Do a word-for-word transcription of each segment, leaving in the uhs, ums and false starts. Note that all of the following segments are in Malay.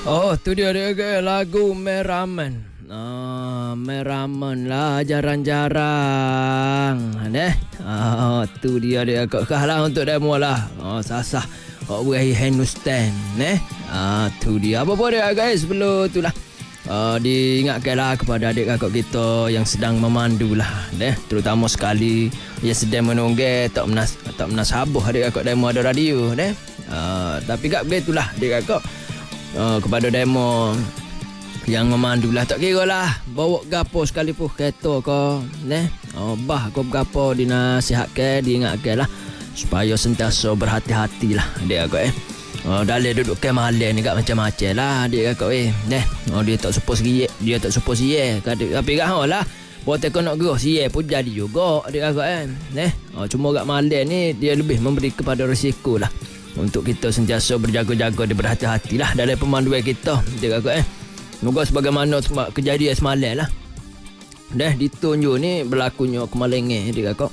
Oh, tu dia dia ke lagu Meraman. Ah, Meraman lah jarang-jarang. Neh. Ah, tu dia dia kok kalah untuk demo lah. Oh, sasah. Kok beri Hindustan, neh. Ah, tu dia. Apa pun dia guys, sebelum itulah. Uh, diingatkanlah kepada adik kakak kita yang sedang memandu lah, deh, terutama sekali yang sedang menonggek tak menas tak menasabuh adik kakak demo ada radio, deh. Uh, tapi gak begitulah adik kakak uh, kepada demo yang memandu lah, tak kira lah bawa gapo sekalipun kereta ke, deh. Uh, bah kau gapo dinasihatkan, diingatkan lah supaya sentiasa berhati-hati lah adik kakak eh. Oh, dalih duduk ke malam ni kat macam-macam lah dia kakak eh. Deh. Oh, dia tak suppose ye, dia tak suppose ye. Tapi kan lah. Buat tekon nak gerah siye pun jadi juga dia kakak eh. Deh. Oh, cuma kat malam ni dia lebih memberi kepada risiko lah. Untuk kita sentiasa berjaga-jaga dan berhati-hati lah dalam pemanduan kita dia kakak eh. Moga sebagaimana kejadian semalam lah. Deh, ditunjuk ni berlakunya kemalangan dia kakak.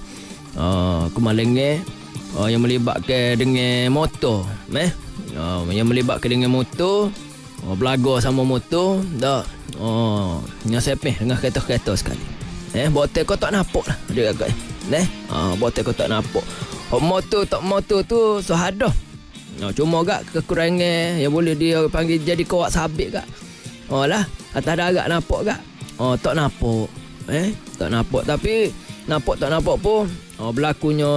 Oh, kemalangan oh, yang melibatkan dengan motor eh. Oh, yang melibatkan dengan motor, oh, belaga sama motor, dah. Oh, dengan sepeh dengan kereta-kereta sekali. Eh, botek kau tak nampak lah dia kakak. Eh, ah, botek kau tak nampak. Oh, motor tak motor tu sahadah. Oh, cuma gak kekurangan yang boleh dia panggil jadi kawat sabit gak. Oh lah, atas darat nampak gak. Oh, tak nampak. Eh, tak nampak tapi nampak tak nampak pun oh, berlakunya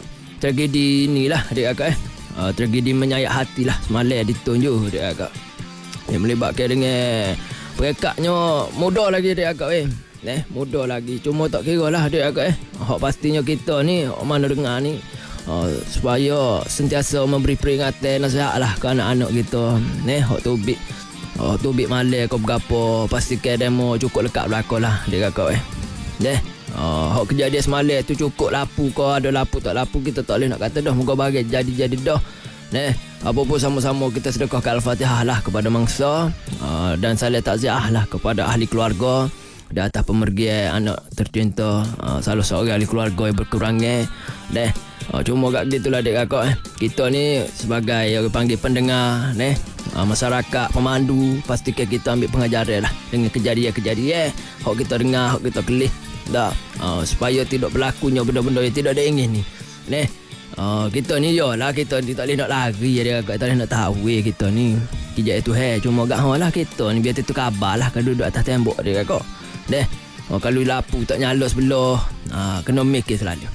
tragedi inilah dia kakak eh. Uh, tragedi menyayat hati lah semalam ditunjuk dia agak yang melibatkan dengan perekatnya muda lagi dia agak eh eh muda lagi cuma tak kira lah dia agak eh hak pastinya kita ni mana dengar ni uh, supaya sentiasa memberi peringatan nasihat lah ke anak-anak kita eh hak tubik hak tubik malam kau berapa pastikan demo cukup lekat belakang lah dia agak eh eh Oh, hak kejadian semalam tu cukup lapu kau ada lapu tak lapu kita tak boleh nak kata dah moga bagai jadi-jadi dah. Neh, apa pun sama-sama kita sedekahkan Al-Fatihah lah kepada mangsa uh, dan saling takziah lah kepada ahli keluarga di atas pemergian anak tercinta uh, salah seorang ahli keluarga yang berkurangan. Neh, uh, cuma kat gitulah adik kakak eh. Kita ni sebagai orang panggil pendengar neh uh, masyarakat pemandu pastikan kita ambil pengajaran lah dengan kejadian-kejadian hak kita dengar, hak kita kelih. Dah, uh, supaya tidak berlakunya benda-benda yang tidak diingin ni. Neh, uh, kita ni yo lah kita ni tak boleh nak lari dia agak tak boleh nak tahu eh kita ni. Kijak itu he cuma gak hang lah kita ni biar tu kabar lah kalau duduk atas tembok dia kakak. Neh, oh, kalau lapu tak nyala sebelah, uh, kena mikir selalu.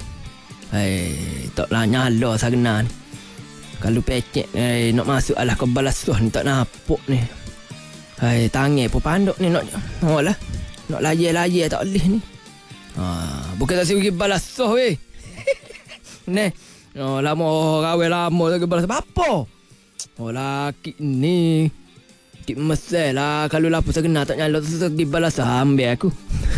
Hei, taklah nyala sagna ni. Kalau pecek eh nak masuk alah ke balasuh ni tak nampak ni. Hei, tangan pun panduk ni nak oh lah. Nak layar-layar tak boleh ni. Ha, bukan tak sibuk balas soh weh. Neh. Oh, lama rawel lama tak balas apa? Oh, laki ni. Kik mesel lah kalau lapus kena tak nyala tu pergi balas ambil aku.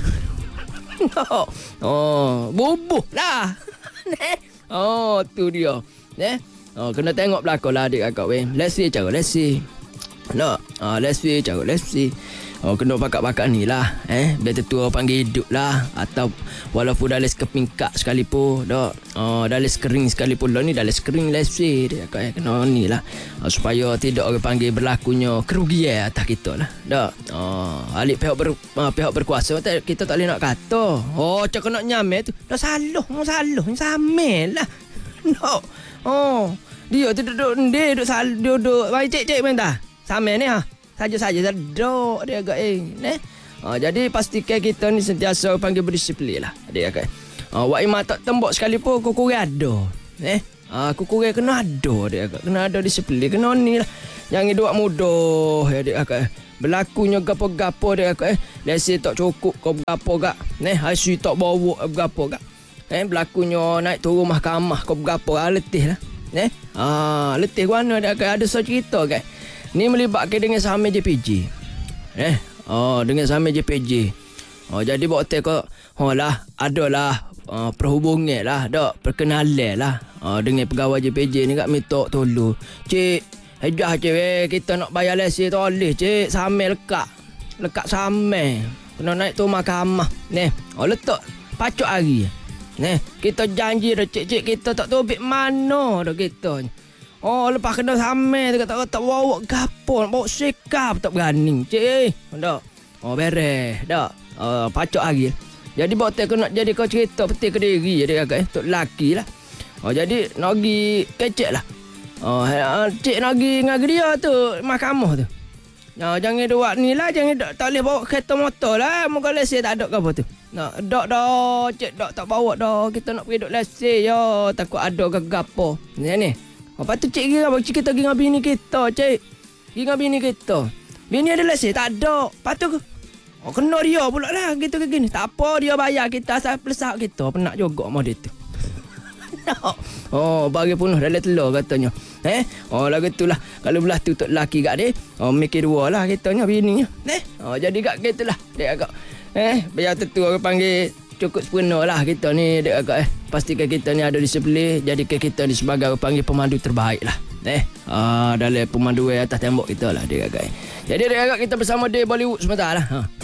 Oh, oh, bubuh lah. Neh. Oh, tu dia. Neh. Oh, kena tengok belakang lah adik kakak weh. Let's see cara, let's see. No, ah, let's see cara, let's see. Oh, kena pakat-pakat ni lah eh biar tetua panggil hidup lah atau walaupun dalam sekepingkak sekalipun dak oh dalam skering sekalipun lah ni dalam skering lesi dia eh, kena ni lah oh, supaya tidak orang panggil berlakunya kerugian atas kita lah dak oh alik pihak ber, uh, pihak berkuasa kita tak boleh nak kata oh cak nak nyamel tu dah salah mau salah samel lah no oh dia tu duduk dia duduk sal duduk mai cek-cek main dah samel ni ha saja-saja sedok dia agak eh neh. Ha, jadi pastikan kita ni sentiasa panggil berdisiplin lah dia agak. Ha, wak imam tak tembok sekalipun kuku ada. Eh, ha, kuku kena ada dia agak. Kena ada disiplin, kena ni lah. Jangan duk mudah ya dia agak. Berlakunya gapo-gapo dia agak eh. Lesi tak cukup kau gapo gak. Neh, hasil tak bawa gapo gak. Eh, berlakunya naik turun mahkamah kau gapo ah, letih lah. Eh, ah, letih mana dia agak ada so cerita agak. Ni melibatkan dengan saham J P J. Eh, oh dengan saham J P J. Oh jadi buat hotel kau, oh lah, adalah uh, perhubungan lah, dak perkenalan lah. Uh, dengan pegawai J P J ni kat minta tolong. Cik, hejah cik, kita nak bayar lesen toleh cik, saham lekat. Lekat saham. Kena naik tu mahkamah. Neh, oh letak pacuk hari. Neh, kita janji dah cik-cik kita tak tahu bik mana dah kita. Oh, lepas kena samai tu kata tak bawa gapo, nak bawa sekap tak berani. Cik, dak. Oh, beres. Dak. Uh, pacok lagi. Jadi bawa tak nak jadi kau cerita peti ke diri jadi agak eh tok laki lah. Oh, jadi nagi kecek lah. Oh, cik nagi ngagi dia tu mahkamah tu. Nah, jangan buat ni lah, jangan tak, tak boleh bawa kereta motor lah. Moga lesen tak ada ke apa tu. Nak dak dah, cik dak tak bawa dah. Kita nak pergi duk lesen ya, takut ada ke gapo. Ni ni. Apa tu cik kira cik kita pergi dengan bini kita, cik. Pergi dengan bini kita. Bini ada lesen tak ada. Patut ke? Oh, kena dia pula lah gitu ke gini. Tak apa dia bayar kita asal pelesak kita. Penak juga mah dia tu. Oh, bagi punuh dalam telur katanya. Eh, oh lagu itulah. Kalau belah tu tok laki kat dia, oh mikir dua lah katanya bininya. Eh, oh jadi kat gitulah. Dek agak. Eh, biar tentu aku panggil cukup sepenuh lah kita ni dek agak eh. Pastikan kita ni ada disiplin, jadikan kita ni sebagai aku panggil pemandu terbaik lah. Eh, ah dalam pemandu atas tembok kita lah dek agak. Jadi dek agak kita bersama di Bollywood sebentar lah. Ha.